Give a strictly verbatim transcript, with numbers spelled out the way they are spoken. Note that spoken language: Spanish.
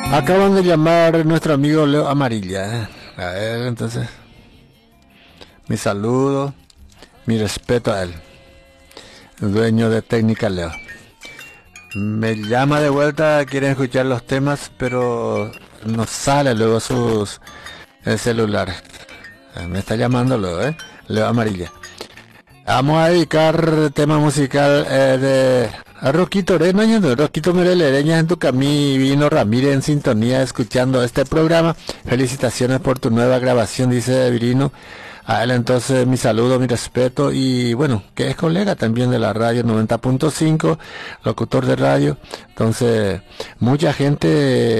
Acaban de llamar nuestro amigo Leo Amarilla. ¿eh? A ver, entonces, mi saludo, mi respeto a él, el dueño de Técnica Leo. Me llama de vuelta, quieren escuchar los temas, pero no sale luego sus el celular. Me está llamando luego, ¿eh? Leo Amarilla. Vamos a dedicar tema musical eh, de a Roquito Reña, Roquito Merelereña en tu camino, Vino Ramírez en sintonía escuchando este programa. Felicitaciones por tu nueva grabación, dice Virino. A él entonces mi saludo, mi respeto y bueno, que es colega también de la radio noventa punto cinco, locutor de radio. Entonces, mucha gente